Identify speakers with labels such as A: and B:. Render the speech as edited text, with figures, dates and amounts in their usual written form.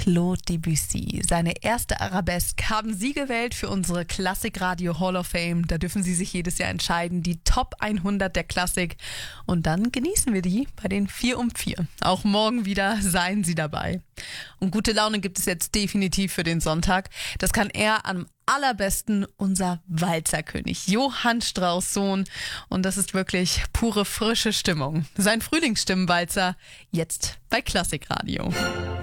A: Claude Debussy. Seine erste Arabesque haben Sie gewählt für unsere Klassikradio Hall of Fame. Da dürfen Sie sich jedes Jahr entscheiden, die Top 100 der Klassik. Und dann genießen wir die bei den 4 um 4. Auch morgen wieder seien Sie dabei. Und gute Laune gibt es jetzt definitiv für den Sonntag. Das kann er am allerbesten, unser Walzerkönig Johann Strauss Sohn. Und das ist wirklich pure frische Stimmung. Sein Frühlingsstimmenwalzer jetzt bei Klassikradio.